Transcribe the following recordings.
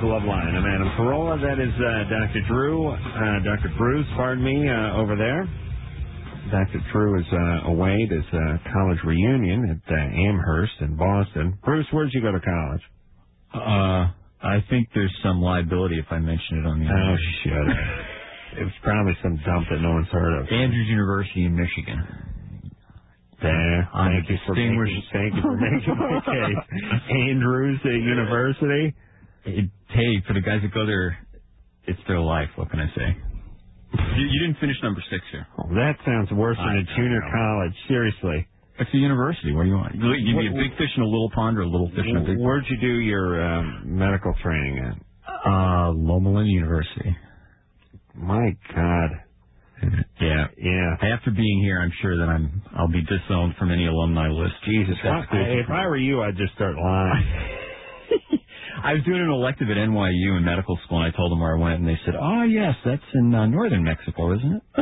the Love Line. I'm Adam Carolla. That is Dr. Drew, Dr. Bruce, pardon me, over there. Dr. Drew is away at his college reunion at Amherst in Boston. Bruce, where'd you go to college? I think there's some liability if I mention it on the air. Oh, shit. It was probably some dump that no one's heard of. Andrews University in Michigan. There. Thank you for making my case. Andrews University. Hey, for the guys that go there, it's their life. What can I say? You didn't finish number 6 here. Oh, that sounds worse than a junior college. Seriously. It's a university. What do you want? You be a big fish in a little pond or a little fish in a big pond? Where'd you do your medical training at? Loma Linda University. My God. Yeah. Yeah. After being here, I'm sure that I'll be disowned from any alumni list. Jesus. If I were you, I'd just start lying. I was doing an elective at NYU in medical school, and I told them where I went, and they said, "Oh, yes, that's in northern Mexico, isn't it?"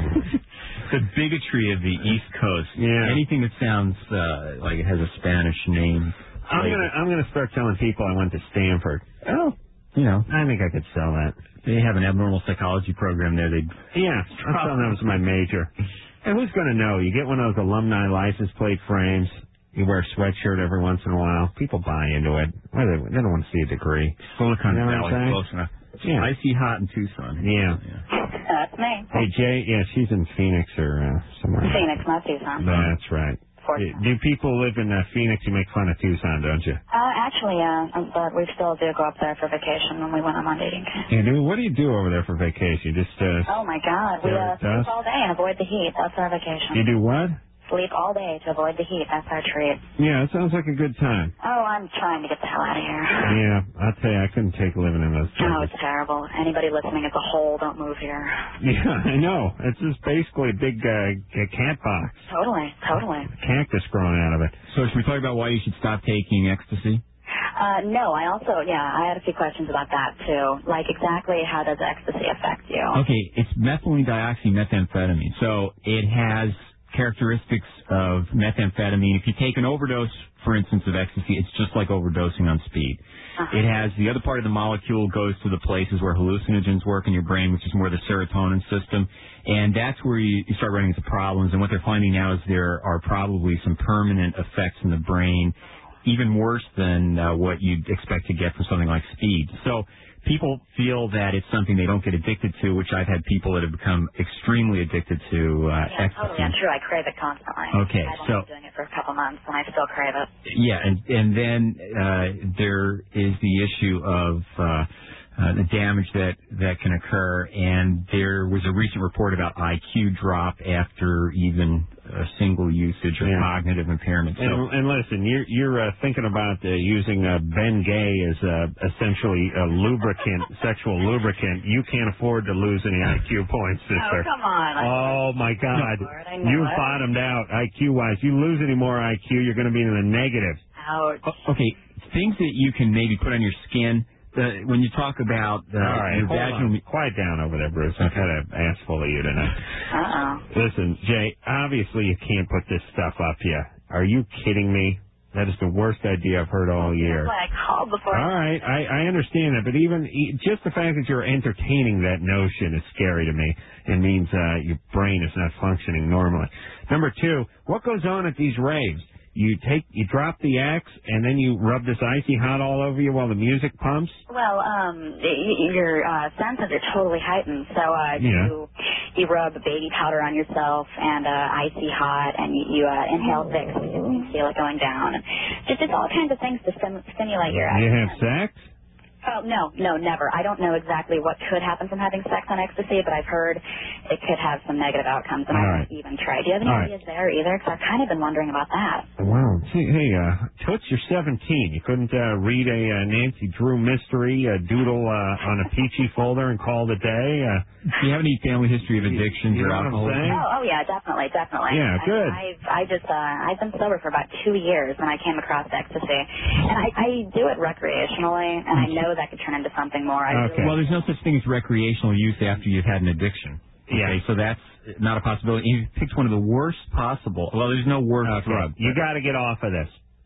The bigotry of the East Coast. Yeah. Anything that sounds like it has a Spanish name. I'm gonna start telling people I went to Stanford. Oh, you know, I think I could sell that. They have an abnormal psychology program there. Yeah, I'll tell them that was my major. And who's gonna know? You get one of those alumni license plate frames. You wear a sweatshirt every once in a while. People buy into it. They don't want to see a degree. Silicon Valley, close enough. Yeah. Icy hot in Tucson. Yeah. That's me. Hey, Jay, yeah, she's in Phoenix or somewhere. Phoenix, not Tucson. That's right. Do people live in Phoenix? You make fun of Tucson, don't you? Actually, but we still do go up there for vacation when we went on Monday. Yeah, what do you do over there for vacation? Just oh my God, we sleep all day and avoid the heat. That's our vacation. You do what? Sleep all day to avoid the heat. That's our treat. Yeah, it sounds like a good time. Oh, I'm trying to get the hell out of here. Yeah, I'll tell you, I couldn't take living in those places. Oh, it's terrible. Anybody listening as a whole, don't move here. Yeah, I know. It's just basically a big cat box. Totally. Cactus growing out of it. So should we talk about why you should stop taking ecstasy? No, I had a few questions about that, too. Like, exactly how does ecstasy affect you? Okay, it's methylene dioxymethamphetamine. So it has characteristics of methamphetamine. If you take an overdose, for instance, of ecstasy, it's just like overdosing on speed. It has the other part of the molecule goes to the places where hallucinogens work in your brain, which is more the serotonin system, and that's where you start running into problems. And what they're finding now is there are probably some permanent effects in the brain, even worse than what you'd expect to get from something like speed. So people feel that it's something they don't get addicted to, which I've had people that have become extremely addicted to ecstasy. Totally untrue. I crave it constantly. Okay, I've only been doing it for a couple months, and I still crave it. Yeah, and then there is the issue of the damage that can occur, and there was a recent report about IQ drop after even a single usage or cognitive impairment. So, and listen, you're thinking about using Bengay as essentially a lubricant, sexual lubricant. You can't afford to lose any IQ points, sister. Oh, come on. Oh, my God. Lord, You've bottomed out IQ-wise. You lose any more IQ, you're going to be in the negative. Ouch. Okay, things that you can maybe put on your skin. When you talk about all right, your vaginal... Quiet down over there, Bruce. I've had an ass full of you tonight. Listen, Jay, obviously you can't put this stuff up yet. Are you kidding me? That is the worst idea I've heard all year. That's why I called before. All right, I understand that, but even just the fact that you're entertaining that notion is scary to me. It means your brain is not functioning normally. Number 2, what goes on at these raves? You drop the X, and then you rub this icy hot all over you while the music pumps? Well, your senses are totally heightened. So you rub baby powder on yourself and icy hot, and you inhale Vicks because you feel it going down. And just all kinds of things to stimulate your You have sex? Oh, no, never. I don't know exactly what could happen from having sex on ecstasy, but I've heard it could have some negative outcomes, and I haven't even tried. Do you have any ideas there either? Because I've kind of been wondering about that. Wow. Hey, Toots, you're 17. You couldn't read a Nancy Drew mystery, doodle on a peachy folder and call it a day? Do you have any family history of addictions or alcoholism? Oh, yeah, definitely. Yeah, good. I've been sober for about 2 years when I came across ecstasy, and I do it recreationally, and I know that could turn into something more. Well, there's no such thing as recreational use after you've had an addiction. Okay, so that's not a possibility. You picked one of the worst possible. Well, there's no worst drug. You got to get off of this.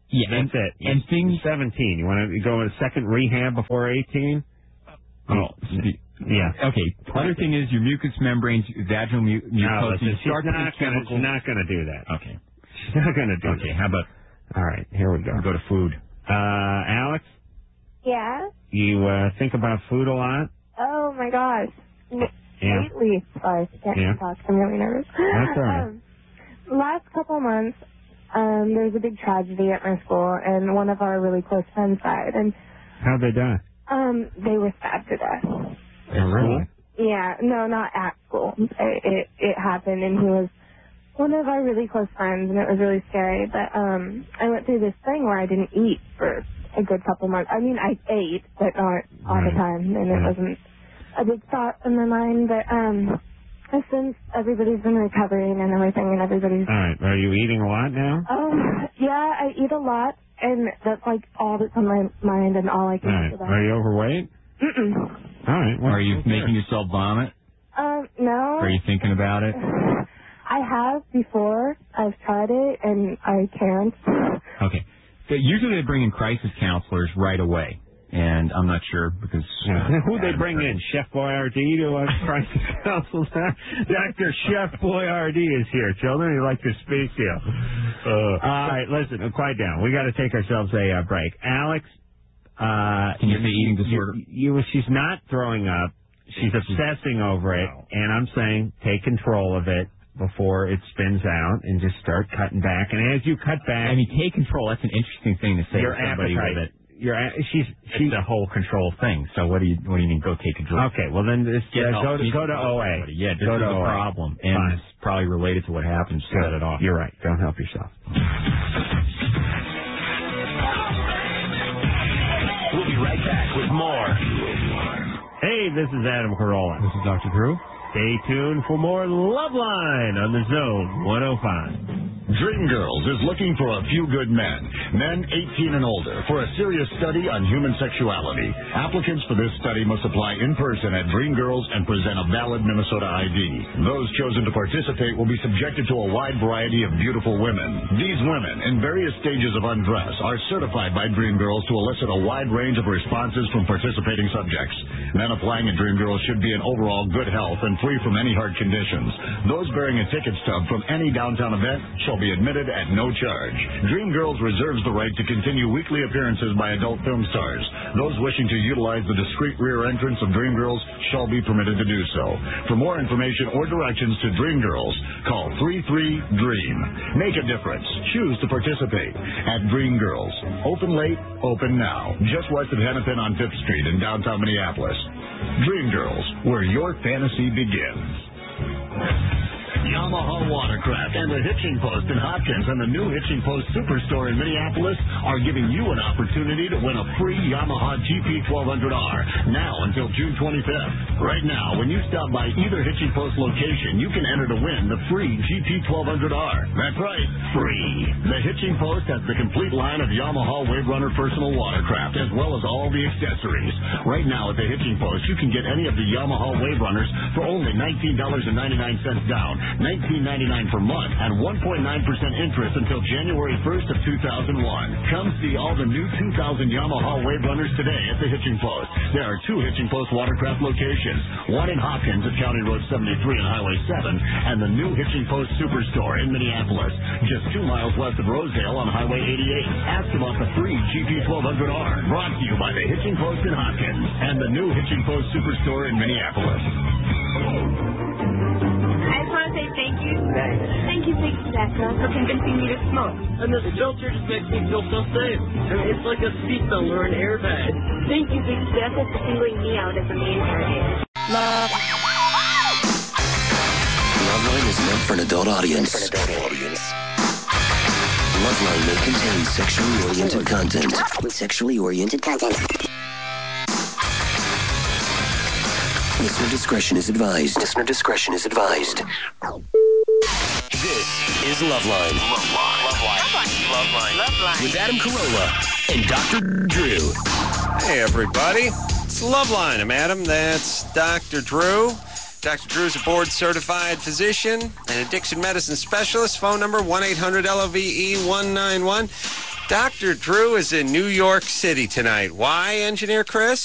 Yeah, That's it. And things... 17. You want to go in a second rehab before 18? Oh, yeah. Okay. Other thing is your mucous membranes, vaginal mucosa. No, she's not going to do that. Okay. She's not going to do that. Okay, how about... All right, here we go. We'll go to food. Alex? Yeah? You think about food a lot? Oh, my gosh. Yeah. Lately, sorry, I can't talk. I'm really nervous. That's all right. Last couple of months, there was a big tragedy at my school, and one of our really close friends died. And how'd they die? They were stabbed to death. Oh, really? Yeah, no, not at school. It happened, and he was one of our really close friends, and it was really scary. But I went through this thing where I didn't eat for a good couple months. I mean, I ate, but not all the time, and it wasn't a big thought in my mind. But since everybody's been recovering and everything, and everybody's... All right, are you eating a lot now? Yeah, I eat a lot, and that's like all that's on my mind and all I can eat about. Are you overweight? Mm-mm. All right. Well, are you making yourself vomit? No. Are you thinking about it? I have before. I've tried it, and I can't. Okay. Usually they bring in crisis counselors right away, and I'm not sure because... Who'd they bring in? Chef Boyardee to crisis counselor? Dr. Chef Boyardee is here, children. He'd like to speak to you. All right, listen, quiet down. We got to take ourselves a break. Alex... Can you say eating disorder? She's not throwing up. She's obsessing over it, and I'm saying take control of it before it spins out and just start cutting back. And as you cut back... I mean, take control. That's an interesting thing to say to somebody with it. She's the whole control thing. So what do you mean go take control? Okay, well then just go to OA. Yeah, go to the problem. And it's probably related to what happened. Just cut it off. You're right. Don't help yourself. We'll be right back with more. Hey, this is Adam Carolla. This is Dr. Drew. Stay tuned for more Loveline on the Zone 105. Dreamgirls is looking for a few good men 18 and older, for a serious study on human sexuality. Applicants for this study must apply in person at Dreamgirls and present a valid Minnesota ID. Those chosen to participate will be subjected to a wide variety of beautiful women. These women, in various stages of undress, are certified by Dreamgirls to elicit a wide range of responses from participating subjects. Men applying at Dreamgirls should be in overall good health and free from any heart conditions. Those bearing a ticket stub from any downtown event shall be admitted at no charge. Dreamgirls reserves the right to continue weekly appearances by adult film stars. Those wishing to utilize the discreet rear entrance of Dreamgirls shall be permitted to do so. For more information or directions to Dreamgirls, call 33-DREAM. Make a difference. Choose to participate at Dreamgirls. Open late, open now. Just west of Hennepin on 5th Street in downtown Minneapolis. Dreamgirls, where your fantasy begins. Yamaha Watercraft and the Hitching Post in Hopkins and the new Hitching Post Superstore in Minneapolis are giving you an opportunity to win a free Yamaha GP1200R now until June 25th. Right now, when you stop by either Hitching Post location, you can enter to win the free GP1200R. That's right, free. The Hitching Post has the complete line of Yamaha Wave Runner personal watercraft as well as all the accessories. Right now at the Hitching Post, you can get any of the Yamaha Wave Runners for only $19.99 down, $19.99 per month, and 1.9% interest until January 1st of 2001. Come see all the new 2000 Yamaha Wave Runners today at the Hitching Post. There are two Hitching Post watercraft locations, one in Hopkins at County Road 73 and Highway 7, and the new Hitching Post Superstore in Minneapolis, just 2 miles west of Rosedale on Highway 88. Ask about the free GP1200R, brought to you by the Hitching Post in Hopkins and the new Hitching Post Superstore in Minneapolis. I just want to say thank you. Thank you, Becca, for convincing me to smoke. And this filter just makes me feel so safe. I mean, it's like a seatbelt or an airbag. Thank you, Big Becca, for singling me out as a main target. Loveline is meant for an adult audience. Loveline may contain sexually oriented content. Listener discretion is advised. This is Loveline. Loveline. With Adam Carolla and Dr. Drew. Hey, everybody. It's Loveline. I'm Adam. That's Dr. Drew. Dr. Drew's a board-certified physician and addiction medicine specialist. Phone number 1-800-LOVE-191. Dr. Drew is in New York City tonight. Why, Engineer Chris?